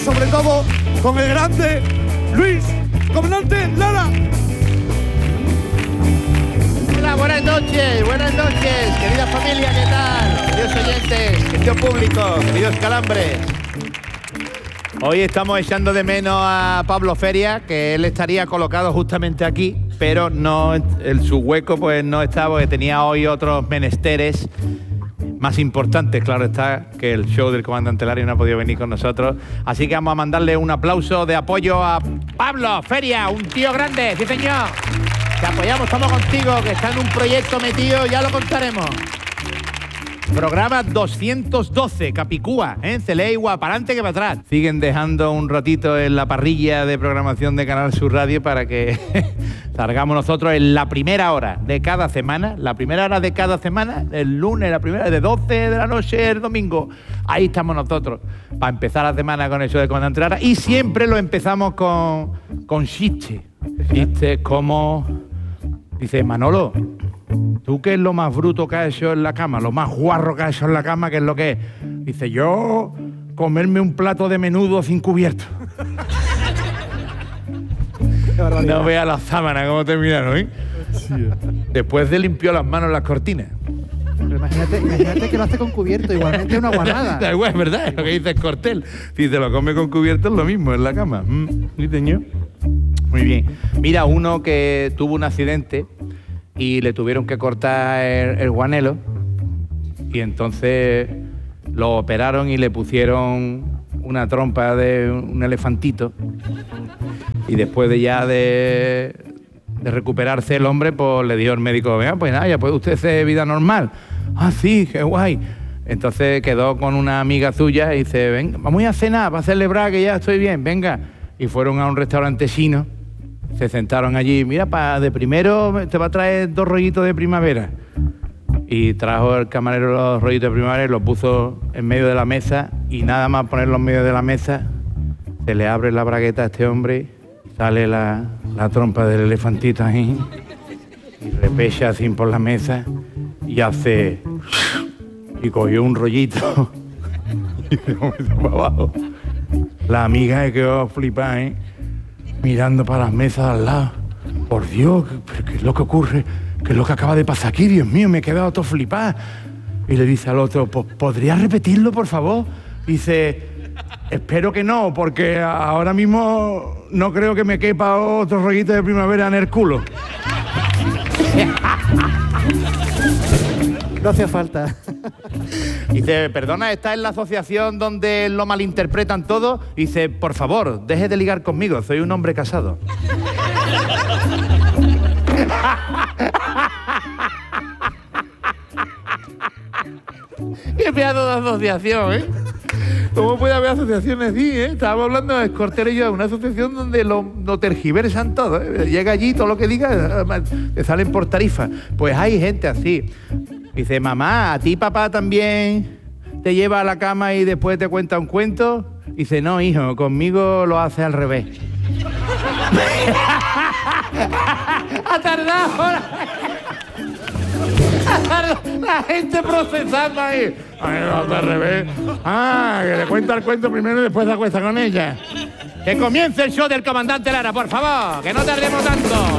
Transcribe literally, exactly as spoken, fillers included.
sobre todo con el grande Luis Comandante Lara. Hola, buenas noches, buenas noches, querida familia, ¿qué tal? Queridos oyentes, querido público, queridos calambres. Hoy estamos echando de menos a Pablo Feria, que él estaría colocado justamente aquí, pero no, en su hueco pues no está, porque tenía hoy otros menesteres más importantes, claro está, que el show del Comandante Lara, y no ha podido venir con nosotros. Así que vamos a mandarle un aplauso de apoyo a Pablo Feria, un tío grande, sí señor. Te apoyamos, estamos contigo, que está en un proyecto metido, ya lo contaremos. Programa doscientos doce, Capicúa, ¿eh? Celeiwa, para adelante que para atrás. Siguen dejando un ratito en la parrilla de programación de Canal Sur Radio para que salgamos nosotros en la primera hora de cada semana. La primera hora de cada semana, el lunes, la primera de doce de la noche, el domingo. Ahí estamos nosotros, para empezar la semana con eso de Comandante Lara. Y siempre lo empezamos con, con chistes. Chistes como... Dice, Manolo, ¿tú qué es lo más bruto que has hecho en la cama? Lo más guarro que has hecho en la cama, ¿qué es lo que es? Dice, yo comerme un plato de menudo sin cubierto. No veas las sábanas cómo terminaron, ¿eh? Después de limpió las manos las cortinas. Pero imagínate, imagínate que lo hace con cubierto, igualmente una guarrada. Da igual, es verdad, es lo que dice el Cortel. Si te lo come con cubierto es lo mismo en la cama. Mm, ¿sí, señor? Muy bien. Mira, uno que tuvo un accidente y le tuvieron que cortar el, el guanelo, y entonces lo operaron y le pusieron una trompa de un elefantito, y después de ya de, de recuperarse el hombre, pues le dijo el médico, venga, pues nada, ya puede usted hacer vida normal. Ah, sí, qué guay. Entonces quedó con una amiga suya y dice, venga, vamos a cenar para celebrar que ya estoy bien, venga. Y fueron a un restaurante chino, se sentaron allí, mira, para de primero te va a traer dos rollitos de primavera. Y trajo el camarero los rollitos de primavera y los puso en medio de la mesa, y nada más ponerlos en medio de la mesa, se le abre la bragueta a este hombre, sale la, la trompa del elefantito ahí, y repecha así por la mesa, y hace... y cogió un rollito y se lo metió para abajo. La amiga se quedó flipada, ¿eh? Mirando para las mesas al lado. Por Dios, ¿qué, qué es lo que ocurre? ¿Qué es lo que acaba de pasar aquí? Dios mío, me he quedado todo flipada. Y le dice al otro, ¿podrías repetirlo, por favor? Dice, espero que no, porque ahora mismo no creo que me quepa otro rollito de primavera en el culo. No hacía falta. Dice, perdona, ¿esta es la asociación donde lo malinterpretan todo? Dice, por favor, deje de ligar conmigo, soy un hombre casado. Qué pedazo de asociación, ¿eh? ¿Cómo puede haber asociaciones así, eh? Estábamos hablando de Cortero y yo, una asociación donde lo, lo tergiversan todo, ¿eh? Llega allí, todo lo que diga, te salen por tarifa. Pues hay gente así. Dice, mamá, ¿a ti papá también te lleva a la cama y después te cuenta un cuento? Dice, no, hijo, conmigo lo hace al revés. Ha tardado horas. La gente procesando ahí. Ay, no, al revés. Ah, que le cuenta el cuento primero y después se acuesta con ella. Que comience el show del Comandante Lara, por favor, que no tardemos tanto.